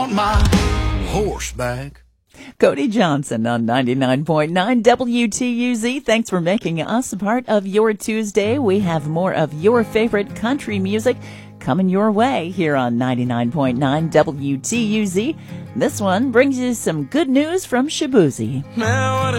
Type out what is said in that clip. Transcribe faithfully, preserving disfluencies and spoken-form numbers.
on my horseback. Cody Johnson on ninety-nine point nine W T U Z. Thanks for making us a part of your Tuesday. We have more of your favorite country music coming your way here on ninety-nine point nine W T U Z. This one brings you some good news from Shaboozey. Now what